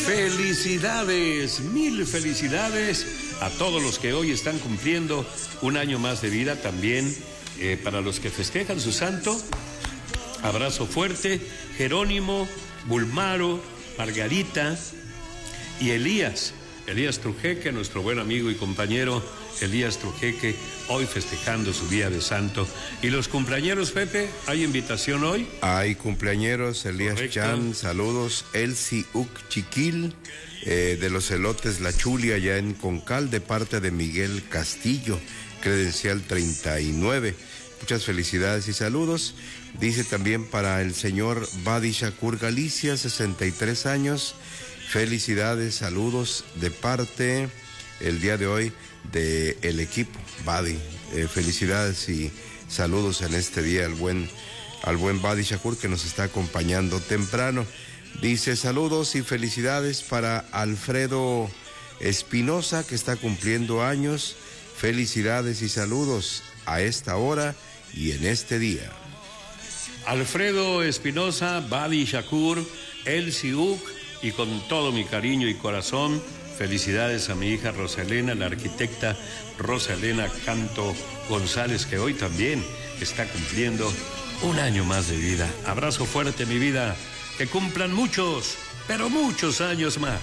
Felicidades, mil felicidades a todos los que hoy están cumpliendo un año más de vida. También para los que festejan su santo, abrazo fuerte. Jerónimo, Bulmaro, Margarita y Elías Trujeque, nuestro buen amigo y compañero Elías Trujeque, hoy festejando su día de santo. ¿Y los cumpleañeros, Pepe? ¿Hay invitación hoy? Hay cumpleañeros, Elías Correcto. Chan, saludos. Elsie Uc Chiquil, de los elotes La Chulia, allá en Concal, de parte de Miguel Castillo, credencial 39. Muchas felicidades y saludos. Dice también para el señor Badi Shakur Galicia, 63 años. Felicidades, saludos de parte el día de hoy del equipo Badi. Felicidades y saludos en este día al buen Badi Shakur, que nos está acompañando temprano. Dice saludos y felicidades para Alfredo Espinosa, que está cumpliendo años. Felicidades y saludos a esta hora y en este día. Alfredo Espinosa, Badi Shakur, Elsie Uc, y con todo mi cariño y corazón, felicidades a mi hija Rosalena, la arquitecta Rosalena Canto González, que hoy también está cumpliendo un año más de vida. Abrazo fuerte, mi vida, que cumplan muchos, pero muchos años más.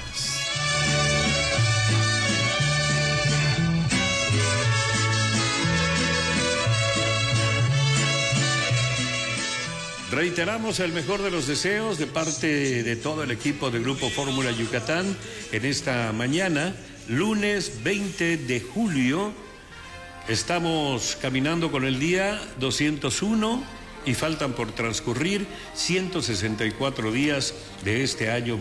Reiteramos el mejor de los deseos de parte de todo el equipo de Grupo Fórmula Yucatán en esta mañana, lunes 20 de julio. Estamos caminando con el día 201 y faltan por transcurrir 164 días de este año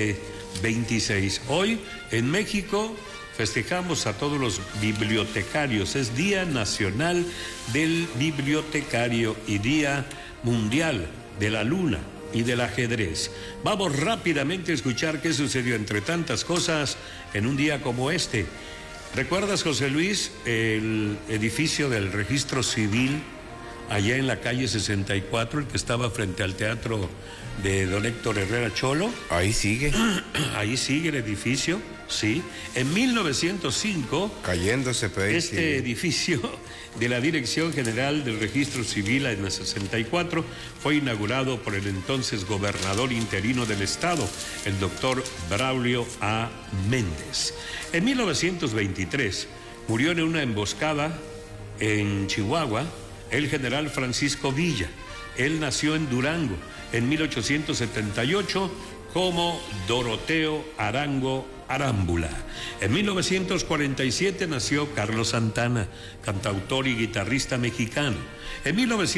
2026. Hoy en México festejamos a todos los bibliotecarios. Es Día Nacional del Bibliotecario y Día Mundial de la Luna y del Ajedrez. Vamos rápidamente a escuchar qué sucedió entre tantas cosas en un día como este. ¿Recuerdas, José Luis, el edificio del Registro Civil allá en la calle 64, el que estaba frente al teatro de don Héctor Herrera Cholo? Ahí sigue. Ahí sigue el edificio, sí. En 1905, cayéndose, pero ahí este sigue. edificio de la Dirección General del Registro Civil en el 64 fue inaugurado por el entonces gobernador interino del estado, el doctor Braulio A. Méndez. En 1923 murió en una emboscada en Chihuahua el general Francisco Villa. Él nació en Durango en 1878 como Doroteo Arango Arámbula. En 1947 nació Carlos Santana, cantautor y guitarrista mexicano. En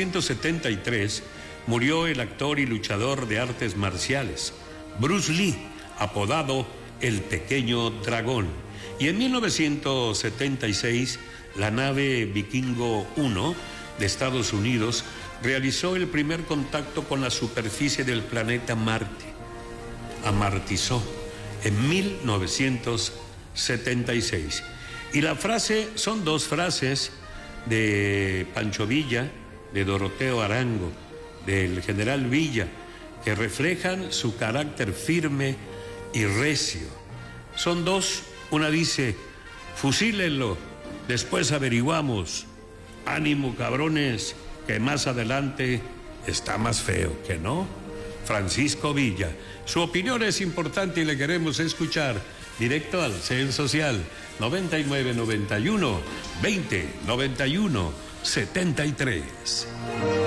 1973 murió el actor y luchador de artes marciales, Bruce Lee, apodado El Pequeño Dragón. Y en 1976, la nave Vikingo 1 de Estados Unidos realizó el primer contacto con la superficie del planeta Marte. Amartizó en 1976. Y la frase, son dos frases de Pancho Villa, de Doroteo Arango, del general Villa, que reflejan su carácter firme y recio. Son dos, una dice, fusílenlo, después averiguamos. Ánimo, cabrones, que más adelante está más feo, ¿que no? Francisco Villa. Su opinión es importante y le queremos escuchar. Directo al CEL Social 9991 20 91 73.